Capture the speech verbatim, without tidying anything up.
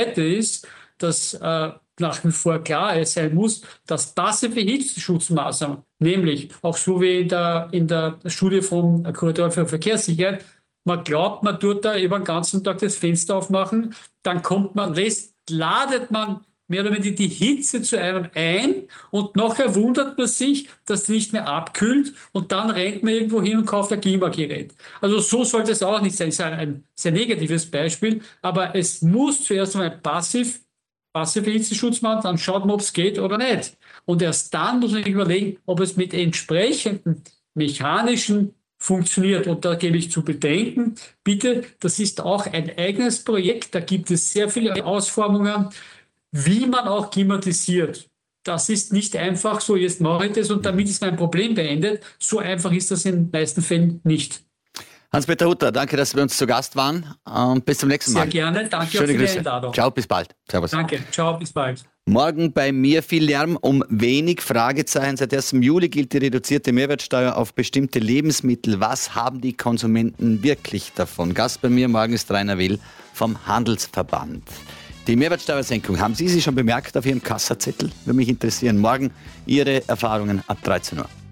Zweite ist, dass äh, nach wie vor klar sein muss, dass passive Hitzeschutzmaßnahmen, nämlich auch so wie in der, in der Studie vom Korridor für Verkehrssicherheit, man glaubt, man tut da über den ganzen Tag das Fenster aufmachen, dann kommt man, lässt, ladet man mehr oder weniger die Hitze zu einem ein und nachher wundert man sich, dass die nicht mehr abkühlt und dann rennt man irgendwo hin und kauft ein Klimagerät. Also so sollte es auch nicht sein. Das ist ein sehr negatives Beispiel, aber es muss zuerst einmal passiv, passive Hitzeschutz machen, dann schaut man, ob es geht oder nicht. Und erst dann muss man sich überlegen, ob es mit entsprechenden mechanischen funktioniert. Und da gebe ich zu bedenken, bitte, das ist auch ein eigenes Projekt, da gibt es sehr viele Ausformungen, wie man auch klimatisiert. Das ist nicht einfach so, jetzt mache ich das und damit ist mein Problem beendet. So einfach ist das in den meisten Fällen nicht. Hans-Peter Hutter, danke, dass Sie bei uns zu Gast waren und bis zum nächsten Mal. Sehr gerne, danke Schöne auch für Grüße. die Einladung. Ciao, bis bald. Servus. Danke, ciao, bis bald. Morgen bei mir viel Lärm um wenig Fragezeichen. Seit ersten Juli gilt die reduzierte Mehrwertsteuer auf bestimmte Lebensmittel. Was haben die Konsumenten wirklich davon? Gast bei mir morgen ist Rainer Will vom Handelsverband. Die Mehrwertsteuersenkung, haben Sie sie schon bemerkt auf Ihrem Kassazettel? Würde mich interessieren. Morgen Ihre Erfahrungen ab dreizehn Uhr.